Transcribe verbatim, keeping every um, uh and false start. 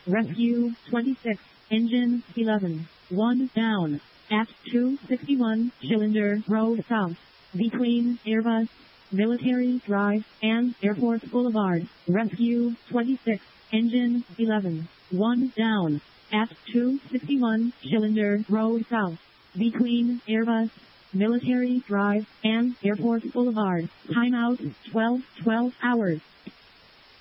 Rescue twenty-six, engine eleven, one down, at two sixty-one Cylinder Road South, between Airbus Military Drive and Airport Boulevard. Rescue twenty-six, engine eleven, one down, at two sixty-one Cylinder Road South, between Airbus Military Drive and Airport Boulevard. Timeout twelve twelve hours.